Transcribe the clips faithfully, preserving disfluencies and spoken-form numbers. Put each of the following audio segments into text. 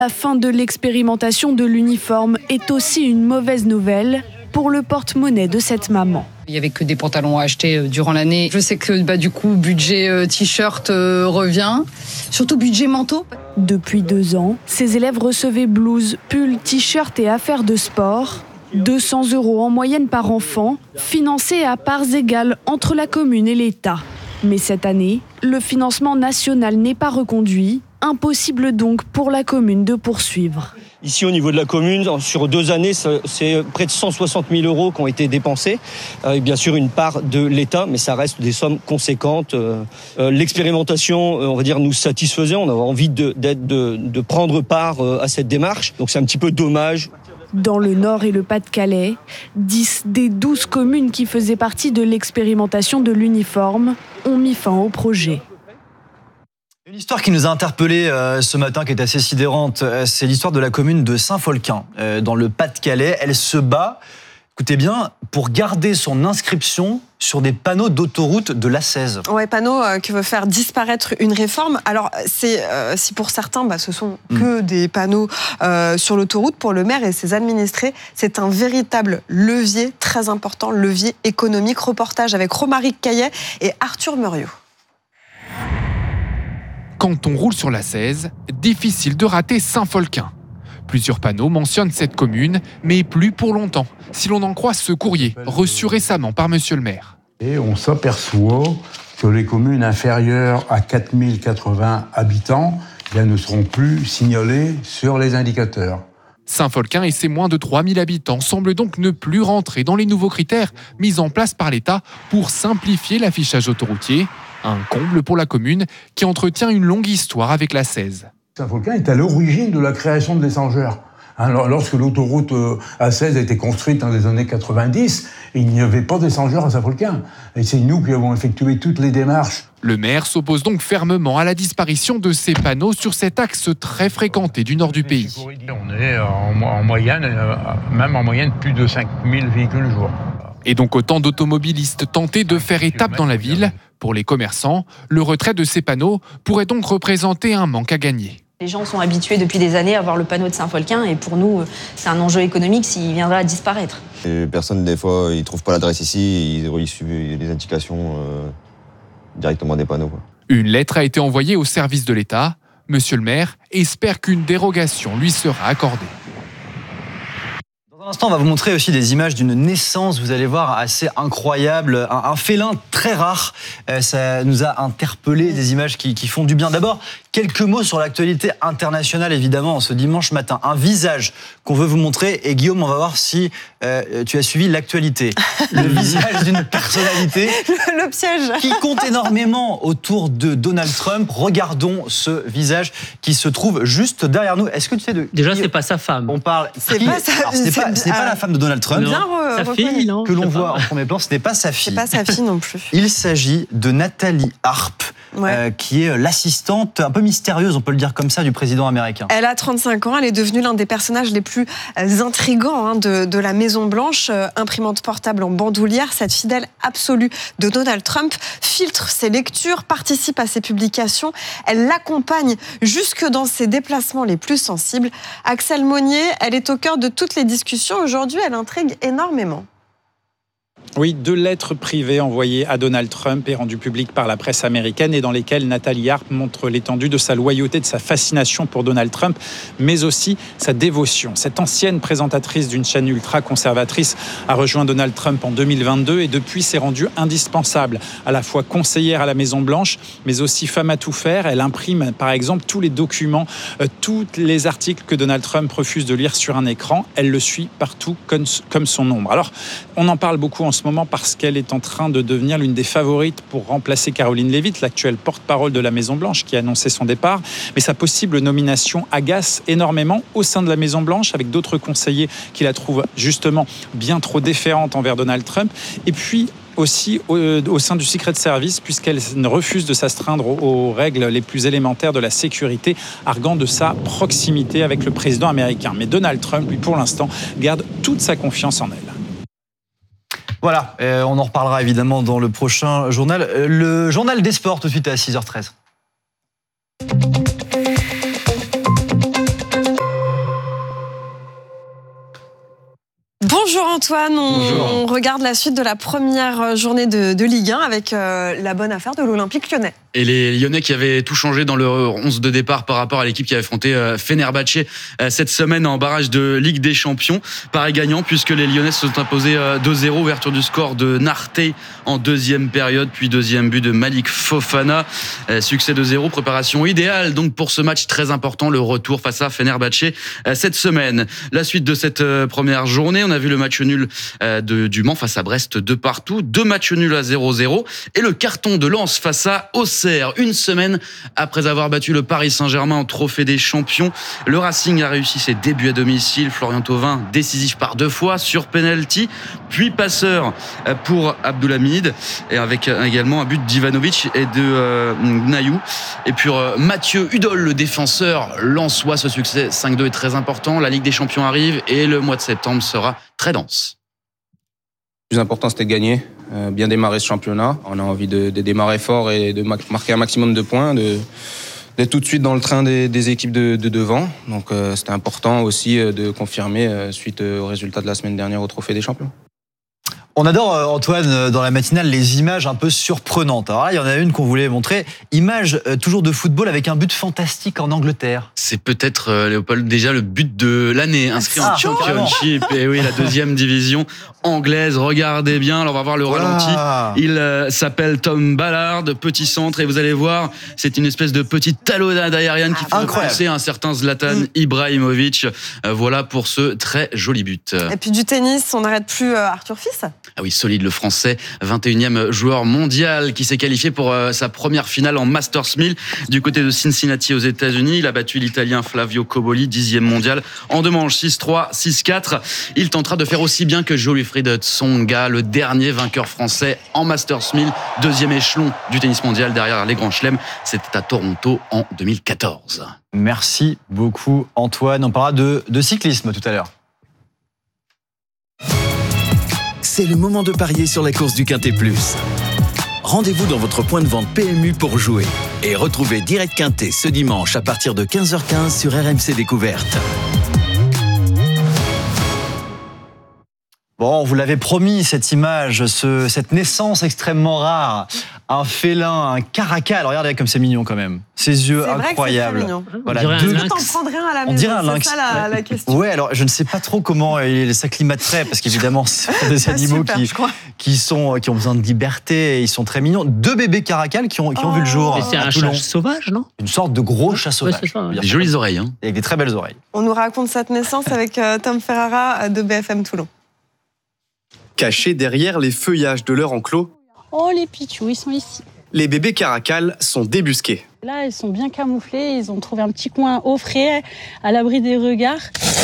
La fin de l'expérimentation de l'uniforme est aussi une mauvaise nouvelle pour le porte-monnaie de cette maman. Il n'y avait que des pantalons à acheter durant l'année. Je sais que bah, du coup, budget euh, t-shirt euh, revient, surtout budget manteau. Depuis deux ans, ces élèves recevaient blouses, pulls, t-shirts et affaires de sport. deux cents euros en moyenne par enfant, financés à parts égales entre la commune et l'État. Mais cette année, le financement national n'est pas reconduit. Impossible donc pour la commune de poursuivre. Ici, au niveau de la commune, sur deux années, c'est près de cent soixante mille euros qui ont été dépensés. Avec bien sûr une part de l'État, mais ça reste des sommes conséquentes. L'expérimentation, on va dire, nous satisfaisait. On avait envie de, d'être, de, de prendre part à cette démarche. Donc c'est un petit peu dommage. Dans le Nord et le Pas-de-Calais, dix des douze communes qui faisaient partie de l'expérimentation de l'uniforme ont mis fin au projet. Une histoire qui nous a interpellés euh, ce matin, qui est assez sidérante, euh, c'est l'histoire de la commune de Saint-Folquin, euh, dans le Pas-de-Calais. Elle se bat, écoutez bien, pour garder son inscription sur des panneaux d'autoroute de l'A seize. Ouais, panneaux euh, que veut faire disparaître une réforme. Alors, c'est, euh, si pour certains, bah, ce sont que mmh. des panneaux euh, sur l'autoroute, pour le maire et ses administrés, c'est un véritable levier très important, levier économique. Reportage avec Romaric Caillet et Arthur Muriot. Quand on roule sur l'A seize, difficile de rater Saint-Folquin. Plusieurs panneaux mentionnent cette commune, mais plus pour longtemps, si l'on en croit ce courrier reçu récemment par monsieur le maire. Et on s'aperçoit que les communes inférieures à quatre mille quatre-vingts habitants eh bien, ne seront plus signalées sur les indicateurs. Saint-Folquin et ses moins de trois mille habitants semblent donc ne plus rentrer dans les nouveaux critères mis en place par l'État pour simplifier l'affichage autoroutier. Un comble pour la commune qui entretient une longue histoire avec l'A seize. Saint-Folquin est à l'origine de la création de l'échangeur. Alors, lorsque l'autoroute A seize a été construite dans les années quatre-vingt-dix, il n'y avait pas d'échangeur à Saint-Folquin. Et c'est nous qui avons effectué toutes les démarches. Le maire s'oppose donc fermement à la disparition de ces panneaux sur cet axe très fréquenté du nord du pays. On est en moyenne, même en moyenne, plus de cinq mille véhicules jour. Et donc autant d'automobilistes tentés de faire étape dans la ville. Pour les commerçants, le retrait de ces panneaux pourrait donc représenter un manque à gagner. Les gens sont habitués depuis des années à voir le panneau de Saint-Folquin et pour nous, c'est un enjeu économique s'il viendrait à disparaître. Les personnes, des fois, ils ne trouvent pas l'adresse ici, ils suivent les indications euh, directement des panneaux, quoi. Une lettre a été envoyée au service de l'État. Monsieur le maire espère qu'une dérogation lui sera accordée. Dans un instant, on va vous montrer aussi des images d'une naissance, vous allez voir, assez incroyable, un, un félin très rare. Euh, ça nous a interpellés, des images qui, qui font du bien. D'abord, quelques mots sur l'actualité internationale, évidemment, ce dimanche matin. Un visage qu'on veut vous montrer. Et Guillaume, on va voir si euh, tu as suivi l'actualité. Le visage d'une personnalité le, le piège. Qui compte énormément autour de Donald Trump. Regardons ce visage qui se trouve juste derrière nous. Est-ce que tu sais de... Déjà, c'est pas sa femme. On parle... C'est pas sa... Alors, ce n'est pas, ce n'est pas la femme de Donald Trump. Bien re- sa fille, non, que l'on voit en premier plan, ce n'est pas sa fille. C'est pas sa fille non plus. Il s'agit de Nathalie Harp, ouais. euh, qui est l'assistante un peu mystérieuse, on peut le dire comme ça, du président américain. Elle a trente-cinq ans, elle est devenue l'un des personnages les plus intrigants hein, de, de la Maison-Blanche. Euh, imprimante portable en bandoulière, cette fidèle absolue de Donald Trump filtre ses lectures, participe à ses publications. Elle l'accompagne jusque dans ses déplacements les plus sensibles. Axelle Monnier, elle est au cœur de toutes les discussions. Aujourd'hui, elle intrigue énormément. Oui, deux lettres privées envoyées à Donald Trump et rendues publiques par la presse américaine et dans lesquelles Nathalie Harp montre l'étendue de sa loyauté, de sa fascination pour Donald Trump, mais aussi sa dévotion. Cette ancienne présentatrice d'une chaîne ultra-conservatrice a rejoint Donald Trump en deux mille vingt-deux et depuis s'est rendue indispensable, à la fois conseillère à la Maison-Blanche, mais aussi femme à tout faire. Elle imprime par exemple tous les documents, euh, tous les articles que Donald Trump refuse de lire sur un écran. Elle le suit partout comme, comme son ombre. Alors, on en parle beaucoup en ce moment parce qu'elle est en train de devenir l'une des favorites pour remplacer Caroline Leavitt, l'actuelle porte-parole de la Maison-Blanche qui a annoncé son départ. Mais sa possible nomination agace énormément au sein de la Maison-Blanche avec d'autres conseillers qui la trouvent justement bien trop déférente envers Donald Trump. Et puis aussi au, au sein du Secret Service, puisqu'elle ne refuse de s'astreindre aux, aux règles les plus élémentaires de la sécurité, arguant de sa proximité avec le président américain. Mais Donald Trump, lui, pour l'instant, garde toute sa confiance en elle. Voilà, euh, on en reparlera évidemment dans le prochain journal. Le journal des sports tout de suite à six heures treize. Bonjour Antoine, on, Bonjour. on regarde la suite de la première journée de, de Ligue un avec euh, la bonne affaire de l'Olympique Lyonnais. Et les Lyonnais qui avaient tout changé dans le onze de départ par rapport à l'équipe qui avait affronté Fenerbahçe cette semaine en barrage de Ligue des Champions. Pareil gagnant puisque les Lyonnais se sont imposés deux zéro, ouverture du score de Nartey en deuxième période, puis deuxième but de Malik Fofana. Succès deux zéro, préparation idéale donc pour ce match très important, le retour face à Fenerbahçe cette semaine. La suite de cette première journée, on a vu le match nul de, du Mans face à Brest de partout, deux matchs nuls à zéro zéro et le carton de Lens face à Auxerre. Une semaine après avoir battu le Paris Saint-Germain en trophée des champions, le Racing a réussi ses débuts à domicile. Florian Thauvin décisif par deux fois sur penalty, puis passeur pour Abdoulhamid et avec également un but d'Ivanovic et de euh, Nayou. Et puis euh, Mathieu Hudol, le défenseur lensois, ce succès cinq deux est très important. La Ligue des Champions arrive et le mois de septembre sera très dense. Le plus important, c'était de gagner, euh, bien démarrer ce championnat. On a envie de, de démarrer fort et de marquer un maximum de points, de, d'être tout de suite dans le train des, des équipes de, de devant. Donc euh, c'était important aussi euh, de confirmer euh, suite au résultat de la semaine dernière au Trophée des Champions. On adore, Antoine, dans la matinale, les images un peu surprenantes. Alors là, il y en a une qu'on voulait montrer. Image euh, toujours de football avec un but fantastique en Angleterre. C'est peut-être, euh, Léopold, déjà le but de l'année, inscrit ah, en Championship. Et oui, la deuxième division anglaise. Regardez bien, alors on va voir le ralenti. Ah. Il euh, s'appelle Tom Ballard, petit centre. Et vous allez voir, c'est une espèce de petite talonnade aérienne qui fait penser à un certain Zlatan mmh. Ibrahimovic. Euh, voilà pour ce très joli but. Et puis du tennis, on n'arrête plus euh, Arthur Fils. Ah oui, solide, le Français, vingt et unième joueur mondial qui s'est qualifié pour euh, sa première finale en Masters mille du côté de Cincinnati aux États-Unis. Il a battu l'Italien Flavio Cobolli, dixième mondial, en deux manches, six trois, six quatre. Il tentera de faire aussi bien que Jo-Wilfried Tsonga, le dernier vainqueur français en Masters mille, deuxième échelon du tennis mondial derrière les grands chelems. C'était à Toronto en deux mille quatorze. Merci beaucoup, Antoine. On parlera de, de cyclisme tout à l'heure. C'est le moment de parier sur la course du Quintet Plus. Rendez-vous dans votre point de vente P M U pour jouer. Et retrouvez Direct Quintet ce dimanche à partir de quinze heures quinze sur R M C Découverte. Bon, vous l'avez promis, cette image, ce, cette naissance extrêmement rare. Un félin, un caracal. Regardez comme c'est mignon quand même. Ses yeux c'est incroyables. Vrai que c'est voilà, on deux... t'en prendrais un à la on maison, un c'est ça la, la question. Ouais, alors je ne sais pas trop comment il s'acclimaterait parce qu'évidemment, ce sont des animaux super, qui, qui, sont, qui ont besoin de liberté et ils sont très mignons. Deux bébés caracals qui ont, qui ont oh. vu le jour. Et c'est un chat sauvage, non? Une sorte de gros chat sauvage. Ouais, ça, ouais. Des jolies oreilles. Hein. Avec des très belles oreilles. On nous raconte cette naissance avec euh, Tom Ferrara de B F M Toulon. Cachés derrière les feuillages de leur enclos. Oh, les pitchous, ils sont ici. Les bébés caracals sont débusqués. Là, ils sont bien camouflés. Ils ont trouvé un petit coin au frais, à l'abri des regards.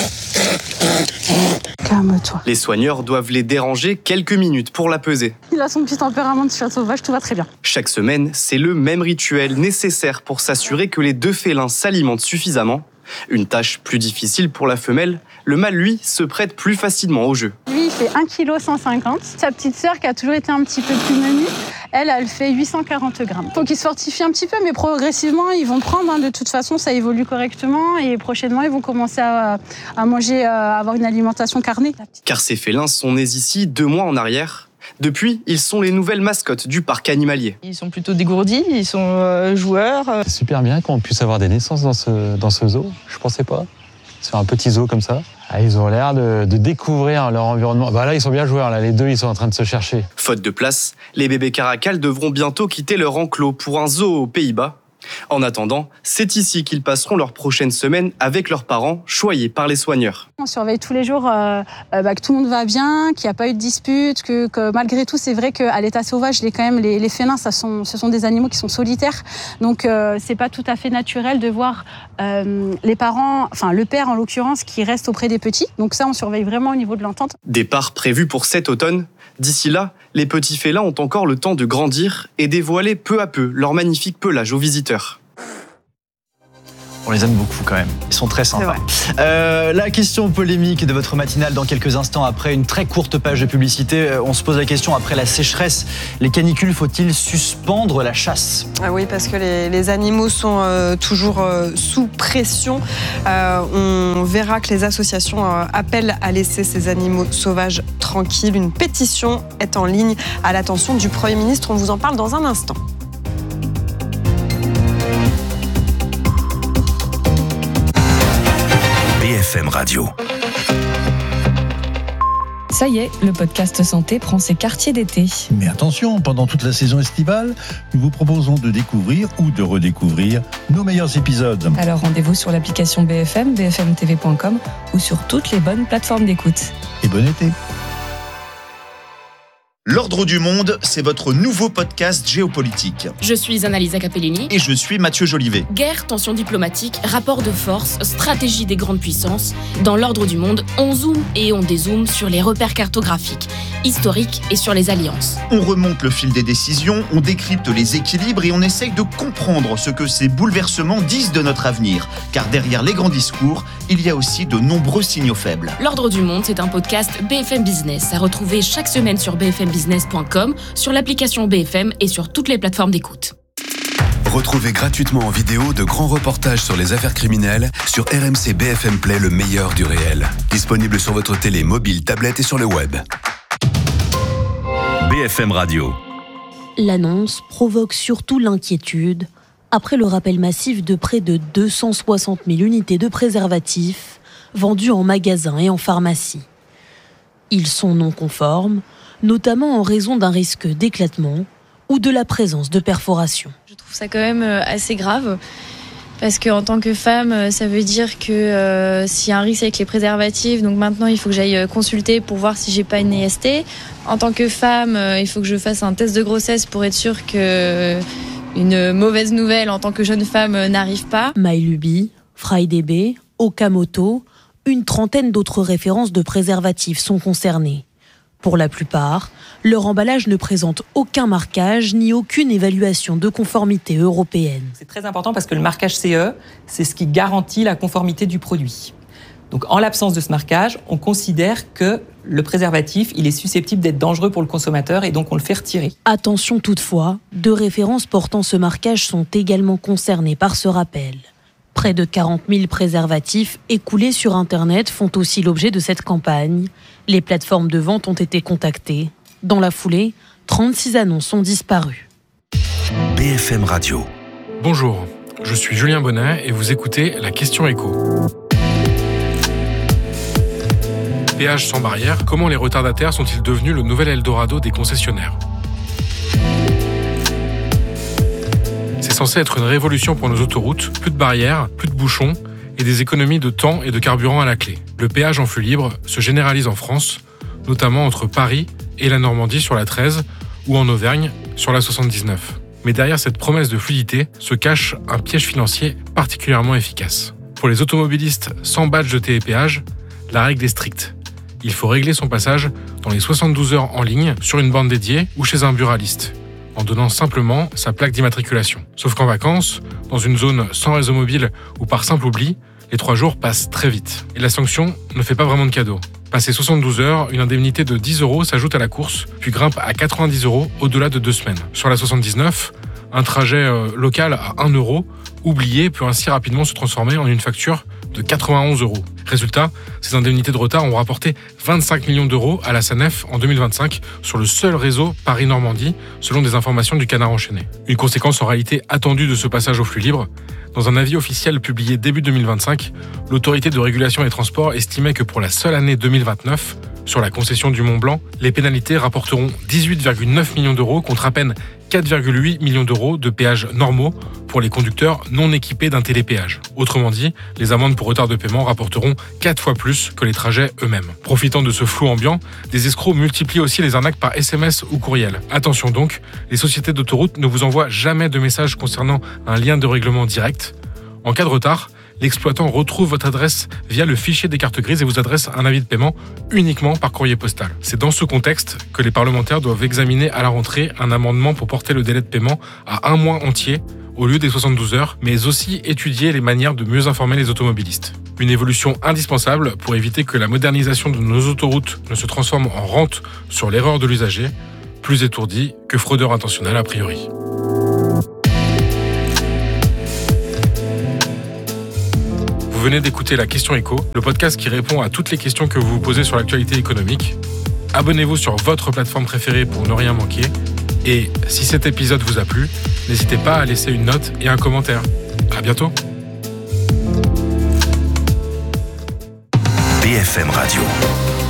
Calme-toi. Les soigneurs doivent les déranger quelques minutes pour la peser. Il a son petit tempérament de chat sauvage, tout va très bien. Chaque semaine, c'est le même rituel nécessaire pour s'assurer que les deux félins s'alimentent suffisamment. Une tâche plus difficile pour la femelle, le mâle, lui, se prête plus facilement au jeu. Lui, il fait un virgule cent cinquante kilos. Sa petite sœur, qui a toujours été un petit peu plus menue, elle, elle fait huit cent quarante grammes. Il faut qu'ils se fortifient un petit peu, mais progressivement, ils vont prendre. Hein. De toute façon, ça évolue correctement et prochainement, ils vont commencer à, à manger, à avoir une alimentation carnée. Car ces félins sont nés ici deux mois en arrière. Depuis, ils sont les nouvelles mascottes du parc animalier. Ils sont plutôt dégourdis, ils sont euh, joueurs. C'est super bien qu'on puisse avoir des naissances dans ce, dans ce zoo. Je pensais pas. Sur un petit zoo comme ça. Ah, ils ont l'air de, de découvrir leur environnement. Bah là, ils sont bien joueurs. Là, les deux, ils sont en train de se chercher. Faute de place, les bébés caracals devront bientôt quitter leur enclos pour un zoo aux Pays-Bas. En attendant, c'est ici qu'ils passeront leurs prochaines semaines avec leurs parents, choyés par les soigneurs. On surveille tous les jours euh, bah, que tout le monde va bien, qu'il n'y a pas eu de dispute, que, que malgré tout, c'est vrai qu'à l'état sauvage, les, quand même, les, les félins, ça sont, ce sont des animaux qui sont solitaires. Donc, euh, c'est pas tout à fait naturel de voir euh, les parents, enfin le père en l'occurrence, qui reste auprès des petits. Donc ça, on surveille vraiment au niveau de l'entente. Départ prévu pour cet automne. D'ici là, les petits félins ont encore le temps de grandir et dévoiler peu à peu leur magnifique pelage aux visiteurs. On les aime beaucoup quand même. Ils sont très sympas. Euh, la question polémique de votre matinale dans quelques instants après une très courte page de publicité. On se pose la question après la sécheresse. Les canicules, faut-il suspendre la chasse ? Ah oui, parce que les, les animaux sont euh, toujours euh, sous pression. Euh, on verra que les associations euh, appellent à laisser ces animaux sauvages tranquilles. Une pétition est en ligne à l'attention du Premier ministre. On vous en parle dans un instant. B F M Radio. Ça y est, le podcast santé prend ses quartiers d'été. Mais attention, pendant toute la saison estivale, nous vous proposons de découvrir ou de redécouvrir nos meilleurs épisodes. Alors rendez-vous sur l'application B F M, b f m t v point com ou sur toutes les bonnes plateformes d'écoute. Et bon été. L'Ordre du Monde, c'est votre nouveau podcast géopolitique. Je suis Annalisa Capellini. Et je suis Mathieu Jolivet. Guerre, tensions diplomatiques, rapports de force, stratégie des grandes puissances. Dans l'Ordre du Monde, on zoome et on dézoome sur les repères cartographiques, historiques et sur les alliances. On remonte le fil des décisions, on décrypte les équilibres et on essaye de comprendre ce que ces bouleversements disent de notre avenir. Car derrière les grands discours, il y a aussi de nombreux signaux faibles. L'Ordre du Monde, c'est un podcast B F M Business à retrouver chaque semaine sur b f m business point com, sur l'application B F M et sur toutes les plateformes d'écoute. Retrouvez gratuitement en vidéo de grands reportages sur les affaires criminelles sur R M C B F M Play, le meilleur du réel. Disponible sur votre télé, mobile, tablette et sur le web. B F M Radio. L'annonce provoque surtout l'inquiétude après le rappel massif de près de deux cent soixante mille unités de préservatifs vendus en magasin et en pharmacie. Ils sont non conformes, notamment en raison d'un risque d'éclatement ou de la présence de perforations. Je trouve ça quand même assez grave, parce qu'en tant que femme, ça veut dire que euh, s'il y a un risque avec les préservatifs, donc maintenant il faut que j'aille consulter pour voir si j'ai pas une I S T. En tant que femme, euh, il faut que je fasse un test de grossesse pour être sûre que une mauvaise nouvelle en tant que jeune femme n'arrive pas. MyLuby, FriDB, Okamoto, une trentaine d'autres références de préservatifs sont concernées. Pour la plupart, leur emballage ne présente aucun marquage ni aucune évaluation de conformité européenne. C'est très important parce que le marquage C E, c'est ce qui garantit la conformité du produit. Donc en l'absence de ce marquage, on considère que le préservatif, il est susceptible d'être dangereux pour le consommateur et donc on le fait retirer. Attention toutefois, deux références portant ce marquage sont également concernées par ce rappel. Près de quarante mille préservatifs écoulés sur Internet font aussi l'objet de cette campagne. Les plateformes de vente ont été contactées. Dans la foulée, trente-six annonces ont disparu. B F M Radio. Bonjour, je suis Julien Bonnet et vous écoutez La Question Éco. Péage sans barrière, comment les retardataires sont-ils devenus le nouvel Eldorado des concessionnaires ? C'est censé être une révolution pour nos autoroutes, plus de barrières, plus de bouchons et des économies de temps et de carburant à la clé. Le péage en flux libre se généralise en France, notamment entre Paris et la Normandie sur la treize ou en Auvergne sur la soixante-dix-neuf. Mais derrière cette promesse de fluidité se cache un piège financier particulièrement efficace. Pour les automobilistes sans badge de télépéage, la règle est stricte. Il faut régler son passage dans les soixante-douze heures en ligne sur une borne dédiée ou chez un buraliste, en donnant simplement sa plaque d'immatriculation. Sauf qu'en vacances, dans une zone sans réseau mobile ou par simple oubli, les trois jours passent très vite. Et la sanction ne fait pas vraiment de cadeau. Passé soixante-douze heures, une indemnité de dix euros s'ajoute à la course, puis grimpe à quatre-vingt-dix euros au-delà de deux semaines. Sur la soixante-dix-neuf, un trajet euh, local à un euro, oublié, peut ainsi rapidement se transformer en une facture de quatre-vingt-onze euros. Résultat, ces indemnités de retard ont rapporté vingt-cinq millions d'euros à la SANEF en deux mille vingt-cinq sur le seul réseau Paris-Normandie, selon des informations du Canard enchaîné. Une conséquence en réalité attendue de ce passage au flux libre. Dans un avis officiel publié début deux mille vingt-cinq, l'autorité de régulation des transports estimait que pour la seule année deux mille vingt-neuf, sur la concession du Mont-Blanc, les pénalités rapporteront dix-huit virgule neuf millions d'euros contre à peine quatre virgule huit millions d'euros de péages normaux pour les conducteurs non équipés d'un télépéage. Autrement dit, les amendes pour retard de paiement rapporteront quatre fois plus que les trajets eux-mêmes. Profitant de ce flou ambiant, des escrocs multiplient aussi les arnaques par S M S ou courriel. Attention donc, les sociétés d'autoroutes ne vous envoient jamais de message concernant un lien de règlement direct. En cas de retard, l'exploitant retrouve votre adresse via le fichier des cartes grises et vous adresse un avis de paiement uniquement par courrier postal. C'est dans ce contexte que les parlementaires doivent examiner à la rentrée un amendement pour porter le délai de paiement à un mois entier au lieu des soixante-douze heures, mais aussi étudier les manières de mieux informer les automobilistes. Une évolution indispensable pour éviter que la modernisation de nos autoroutes ne se transforme en rente sur l'erreur de l'usager, plus étourdi que fraudeur intentionnel a priori. Vous venez d'écouter La Question Éco, le podcast qui répond à toutes les questions que vous vous posez sur l'actualité économique. Abonnez-vous sur votre plateforme préférée pour ne rien manquer. Et si cet épisode vous a plu, n'hésitez pas à laisser une note et un commentaire. À bientôt. B F M Radio.